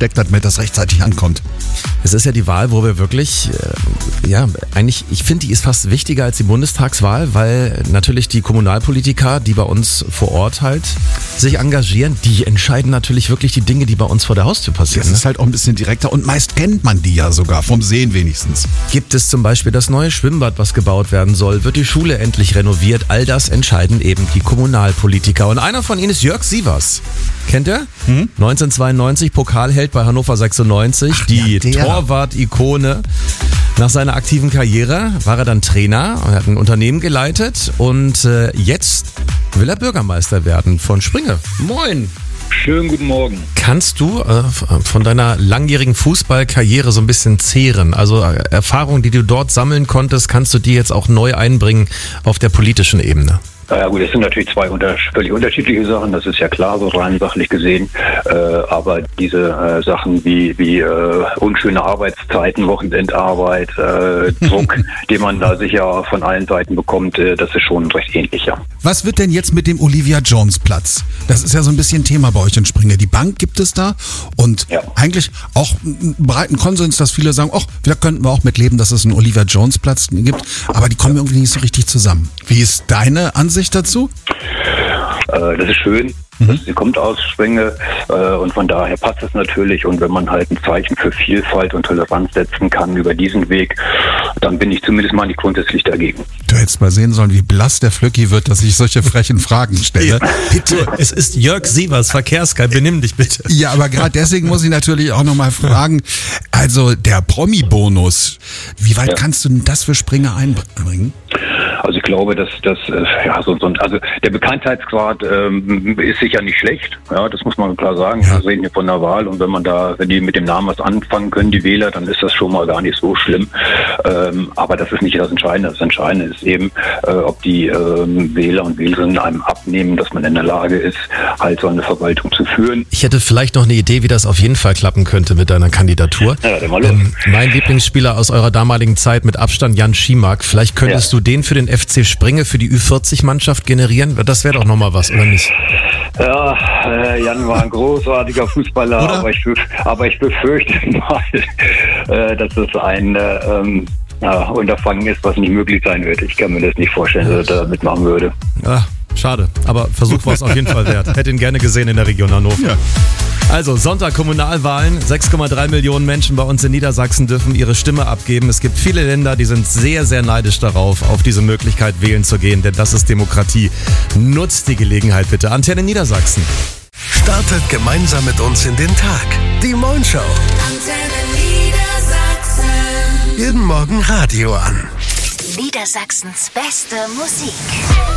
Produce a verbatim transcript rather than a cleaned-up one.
gesteckt hat, damit das rechtzeitig ankommt. Es ist ja die Wahl, wo wir wirklich, äh, ja, eigentlich, ich finde, die ist fast wichtiger als die Bundestagswahl, weil natürlich die Kommunalpolitiker, die bei uns vor Ort halt sich engagieren, die entscheiden natürlich wirklich die Dinge, die bei uns vor der Haustür passieren. Das ist halt auch ein bisschen direkter und meist kennt man die ja sogar, vom Sehen wenigstens. Gibt es zum Beispiel das neue Schwimmbad, was gebaut werden soll? Wird die Schule endlich renoviert? All das entscheiden eben die Kommunalpolitiker. Und einer von ihnen ist Jörg Sievers. Kennt ihr? Hm? neunzehnhundertzweiundneunzig Pokalheld bei Hannover sechsundneunzig, Ach, die ja, Torwart-Ikone. Nach seiner aktiven Karriere war er dann Trainer und hat ein Unternehmen geleitet und äh, jetzt will er Bürgermeister werden von Springe. Moin! Schönen guten Morgen. Kannst du äh, von deiner langjährigen Fußballkarriere so ein bisschen zehren? Also äh, Erfahrungen, die du dort sammeln konntest, kannst du die jetzt auch neu einbringen auf der politischen Ebene? Ja gut, das sind natürlich zwei unter, völlig unterschiedliche Sachen, das ist ja klar, so rein sachlich gesehen. Äh, aber diese äh, Sachen wie, wie äh, unschöne Arbeitszeiten, Wochenendarbeit, äh, Druck, den man da sicher von allen Seiten bekommt, äh, das ist schon recht ähnlich, ja. Was wird denn jetzt mit dem Olivia Jones Platz? Das ist ja so ein bisschen Thema bei euch in Springe. Die Bank gibt es da und ja. Eigentlich auch einen breiten Konsens, dass viele sagen, ach, da könnten wir auch mit leben, dass es einen Olivia Jones Platz gibt, aber die kommen irgendwie nicht so richtig zusammen. Wie ist deine Ansicht dazu? Äh, das ist schön. Mhm. Sie kommt aus Springe äh, und von daher passt es natürlich. Und wenn man halt ein Zeichen für Vielfalt und Toleranz setzen kann über diesen Weg, dann bin ich zumindest mal nicht grundsätzlich dagegen. Du hättest mal sehen sollen, wie blass der Flöcki wird, dass ich solche frechen Fragen stelle. Ja, bitte, es ist Jörg Sievers, Verkehrsguy, benimm dich bitte. Ja, aber gerade deswegen muss ich natürlich auch nochmal fragen, also der Promi-Bonus, wie weit ja. kannst du denn das für Springe einbringen? Also ich glaube, dass das ja so, so also der Bekanntheitsgrad ähm, ist sicher nicht schlecht. Ja, das muss man klar sagen. Ja. Wir reden hier von der Wahl und wenn man da, wenn die mit dem Namen was anfangen können, die Wähler, dann ist das schon mal gar nicht so schlimm. Ähm, aber das ist nicht das Entscheidende. Das Entscheidende ist eben, äh, ob die ähm, Wähler und Wählerinnen einem abnehmen, dass man in der Lage ist, halt so eine Verwaltung zu führen. Ich hätte vielleicht noch eine Idee, wie das auf jeden Fall klappen könnte mit deiner Kandidatur. Ja, dann mal los. Ähm, mein Lieblingsspieler aus eurer damaligen Zeit mit Abstand, Jan Schimak. Vielleicht könntest ja. du den für den F C Springe für die Ü vierzig Mannschaft generieren? Das wäre doch nochmal was, oder nicht? Ja, äh, Jan war ein großartiger Fußballer, aber ich, aber ich befürchte mal, äh, dass es ein äh, ähm, ja, Unterfangen ist, was nicht möglich sein wird. Ich kann mir das nicht vorstellen, dass er da mitmachen würde. Ja, schade, aber Versuch war es auf jeden Fall wert. Hätte ihn gerne gesehen in der Region Hannover. Ja. Also Sonntag Kommunalwahlen, sechs Komma drei Millionen Menschen bei uns in Niedersachsen dürfen ihre Stimme abgeben. Es gibt viele Länder, die sind sehr, sehr neidisch darauf, auf diese Möglichkeit wählen zu gehen, denn das ist Demokratie. Nutzt die Gelegenheit bitte. Antenne Niedersachsen. Startet gemeinsam mit uns in den Tag. Die Moin Show. Antenne Niedersachsen. Jeden Morgen Radio an. Niedersachsens beste Musik.